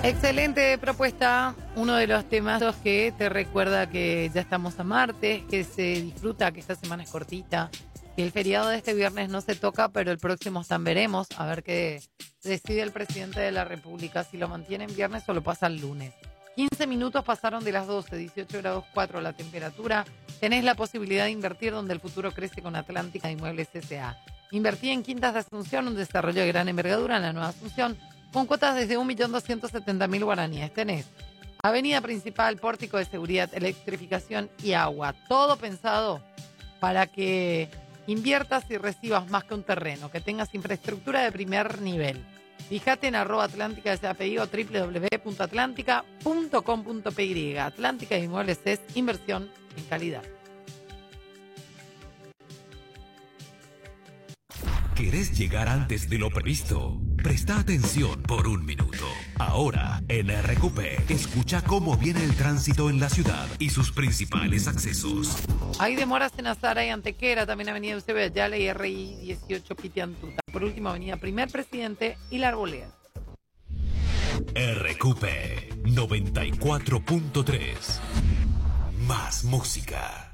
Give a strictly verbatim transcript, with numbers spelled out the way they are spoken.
Excelente propuesta. Uno de los temas que te recuerda que ya estamos a martes, que se disfruta, que esta semana es cortita, que el feriado de este viernes no se toca, pero el próximo están veremos. A ver qué decide el presidente de la República, si lo mantiene en viernes o lo pasa el lunes. quince minutos pasaron de las doce, dieciocho grados cuatro la temperatura. Tenés la posibilidad de invertir donde el futuro crece con Atlántica Inmuebles S A. Invertí en Quintas de Asunción, un desarrollo de gran envergadura en la Nueva Asunción, con cuotas desde un millón doscientos setenta mil guaraníes. Tenés avenida principal, pórtico de seguridad, electrificación y agua. Todo pensado para que inviertas y recibas más que un terreno, que tengas infraestructura de primer nivel. Fíjate en arroba Atlántica S A P I o doble u doble u doble u punto atlántica punto com punto pe y. Atlántica Inmuebles es inversión en calidad. ¿Querés llegar antes de lo previsto? Presta atención por un minuto. Ahora, en R Q P, escucha cómo viene el tránsito en la ciudad y sus principales accesos. Hay demoras en Azara y Antequera, también Avenida Eusebio Ayala y R I dieciocho Pitiantuta. Por último, Avenida Primer Presidente y La Arboleda. R Q P noventa y cuatro punto tres. Más música.